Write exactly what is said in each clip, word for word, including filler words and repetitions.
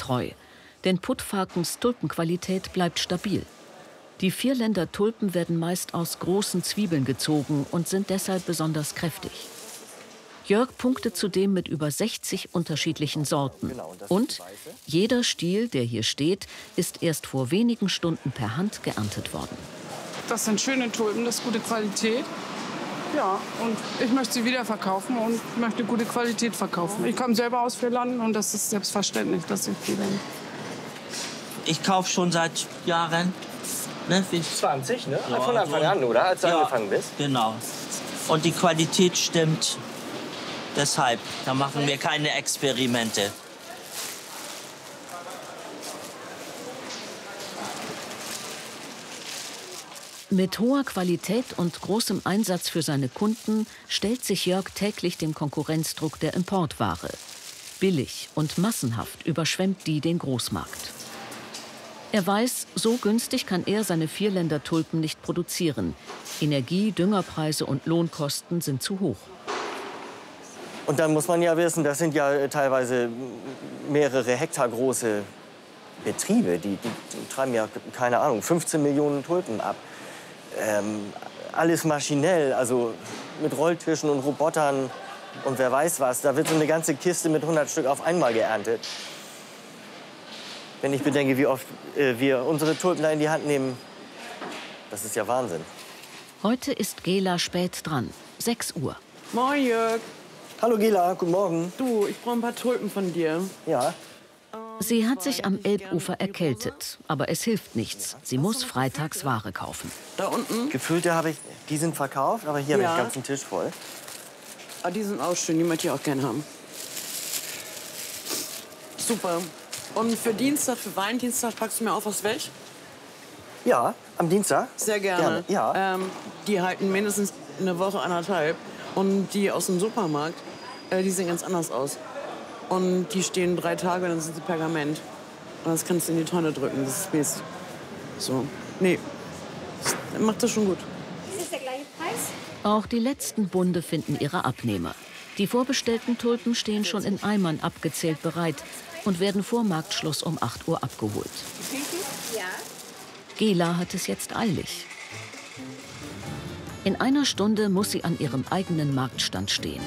treu. Denn Puttfakens Tulpenqualität bleibt stabil. Die Vierländer Tulpen werden meist aus großen Zwiebeln gezogen und sind deshalb besonders kräftig. Jörg punktet zudem mit über sechzig unterschiedlichen Sorten. Und jeder Stiel, der hier steht, ist erst vor wenigen Stunden per Hand geerntet worden. Das sind schöne Tulpen, das ist gute Qualität. Ja, und ich möchte sie wieder verkaufen und möchte gute Qualität verkaufen. Ich komme selber aus Vierlanden und das ist selbstverständlich, dass ich die dann. Ich kaufe schon seit Jahren. Ne, zwanzig, ne? Ja, von Anfang an, oder? Als du ja, angefangen bist? Genau. Und die Qualität stimmt. Deshalb, da machen wir keine Experimente. Mit hoher Qualität und großem Einsatz für seine Kunden stellt sich Jörg täglich dem Konkurrenzdruck der Importware. Billig und massenhaft überschwemmt die den Großmarkt. Er weiß, so günstig kann er seine Vierländer Tulpen nicht produzieren. Energie, Düngerpreise und Lohnkosten sind zu hoch. Und dann muss man ja wissen, das sind ja teilweise mehrere Hektar große Betriebe. Die, die, die treiben ja, keine Ahnung, fünfzehn Millionen Tulpen ab. Ähm, alles maschinell, also mit Rolltischen und Robotern und wer weiß was. Da wird so eine ganze Kiste mit hundert Stück auf einmal geerntet. Wenn ich bedenke, wie oft äh, wir unsere Tulpen da in die Hand nehmen, das ist ja Wahnsinn. Heute ist Gela spät dran, sechs Uhr. Moin, Jörg. Hallo Gela, guten Morgen. Du, ich brauche ein paar Tulpen von dir. Ja. Sie hat sich am Elbufer erkältet, aber es hilft nichts. Sie muss freitags Ware kaufen. Da unten? Gefüllte habe ich, die sind verkauft, aber hier Ja. habe ich den ganzen Tisch voll. Ah, die sind auch schön, die möchte ich auch gerne haben. Super. Und für Dienstag, für Valentinstag packst du mir auch was weg? Ja, am Dienstag? Sehr gerne. Gerne, ja. Ähm, die halten mindestens eine Woche, anderthalb. Und die aus dem Supermarkt, äh, die sehen ganz anders aus. Und die stehen drei Tage und dann sind sie Pergament. Und das kannst du in die Tonne drücken, das ist Mist. So, nee, das macht das schon gut. Ist das der gleiche Preis? Auch die letzten Bunde finden ihre Abnehmer. Die vorbestellten Tulpen stehen schon in Eimern abgezählt bereit und werden vor Marktschluss um acht Uhr abgeholt. Ja. Gela hat es jetzt eilig. In einer Stunde muss sie an ihrem eigenen Marktstand stehen.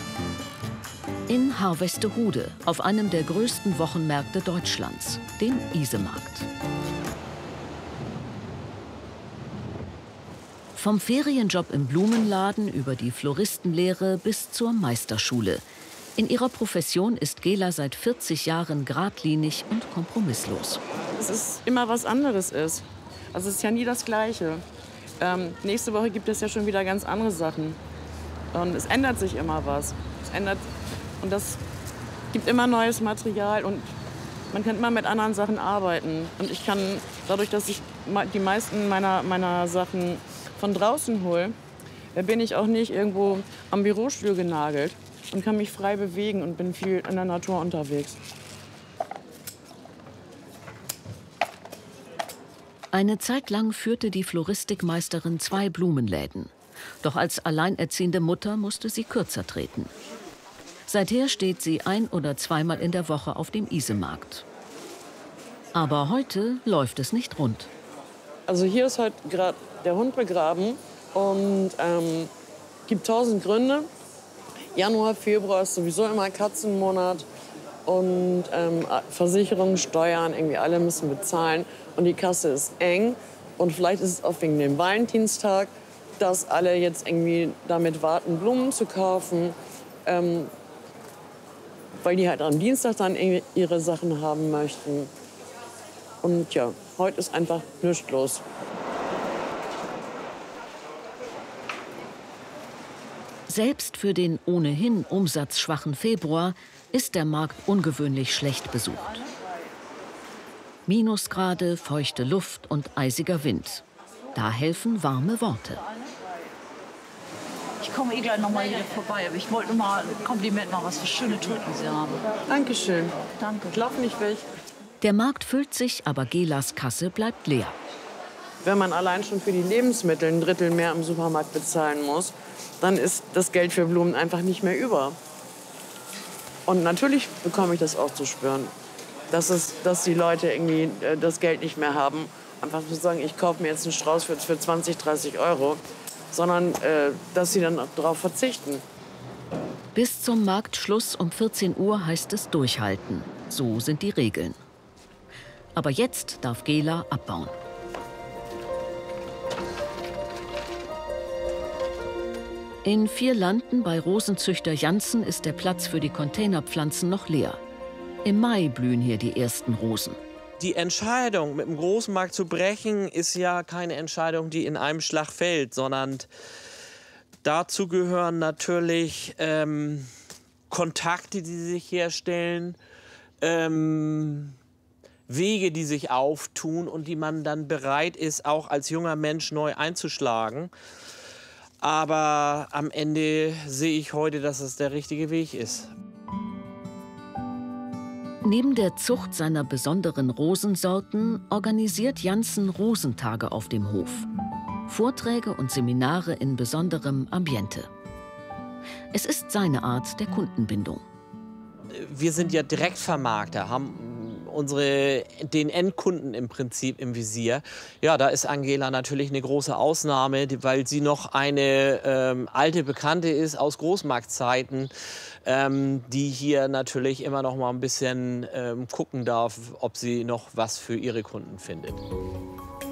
In Harvestehude, auf einem der größten Wochenmärkte Deutschlands, dem Isemarkt. Vom Ferienjob im Blumenladen über die Floristenlehre bis zur Meisterschule. In ihrer Profession ist Gela seit vierzig Jahren geradlinig und kompromisslos. Es ist immer was anderes ist. Also es ist ja nie das Gleiche. Ähm, nächste Woche gibt es ja schon wieder ganz andere Sachen. Und es ändert sich immer was. Es ändert, und das gibt immer neues Material und man kann immer mit anderen Sachen arbeiten. Und ich kann, dadurch, dass ich die meisten meiner, meiner Sachen von draußen hole, bin ich auch nicht irgendwo am Bürostuhl genagelt und kann mich frei bewegen und bin viel in der Natur unterwegs. Eine Zeit lang führte die Floristikmeisterin zwei Blumenläden. Doch als alleinerziehende Mutter musste sie kürzer treten. Seither steht sie ein- oder zweimal in der Woche auf dem Isemarkt. Aber heute läuft es nicht rund. Also hier ist heute gerade der Hund begraben und ähm, gibt tausend Gründe. Januar, Februar ist sowieso immer Katzenmonat und ähm, Versicherungen, Steuern, irgendwie alle müssen bezahlen und die Kasse ist eng und vielleicht ist es auch wegen dem Valentinstag, dass alle jetzt irgendwie damit warten, Blumen zu kaufen, ähm, weil die halt am Dienstag dann irgendwie ihre Sachen haben möchten. Und ja, heute ist einfach nichts los. Selbst für den ohnehin umsatzschwachen Februar ist der Markt ungewöhnlich schlecht besucht. Minusgrade, feuchte Luft und eisiger Wind. Da helfen warme Worte. Ich komme eh gleich noch mal wieder vorbei, aber ich wollte nur mal ein Kompliment machen, was für schöne Tulpen Sie haben. Dankeschön. Danke. Ich lauf nicht weg. Der Markt füllt sich, aber Gelas Kasse bleibt leer. Wenn man allein schon für die Lebensmittel ein Drittel mehr im Supermarkt bezahlen muss, dann ist das Geld für Blumen einfach nicht mehr über. Und natürlich bekomme ich das auch zu spüren. dass, es, dass die Leute irgendwie äh, das Geld nicht mehr haben. Einfach zu sagen, ich kaufe mir jetzt einen Strauß für, für zwanzig, dreißig Euro, sondern äh, dass sie dann darauf verzichten. Bis zum Marktschluss um vierzehn Uhr heißt es durchhalten. So sind die Regeln. Aber jetzt darf Gela abbauen. In Vierlanden bei Rosenzüchter Janssen ist der Platz für die Containerpflanzen noch leer. Im Mai blühen hier die ersten Rosen. Die Entscheidung, mit dem Großmarkt zu brechen, ist ja keine Entscheidung, die in einem Schlag fällt, sondern dazu gehören natürlich ähm, Kontakte, die sich herstellen, ähm, Wege, die sich auftun und die man dann bereit ist, auch als junger Mensch neu einzuschlagen. Aber am Ende sehe ich heute, dass es der richtige Weg ist. Neben der Zucht seiner besonderen Rosensorten organisiert Janssen Rosentage auf dem Hof. Vorträge und Seminare in besonderem Ambiente. Es ist seine Art der Kundenbindung. Wir sind ja Direktvermarkter, haben unsere, den Endkunden im Prinzip im Visier. Ja, da ist Angela natürlich eine große Ausnahme, weil sie noch eine ähm, alte Bekannte ist aus Großmarktzeiten, ähm, die hier natürlich immer noch mal ein bisschen ähm, gucken darf, ob sie noch was für ihre Kunden findet.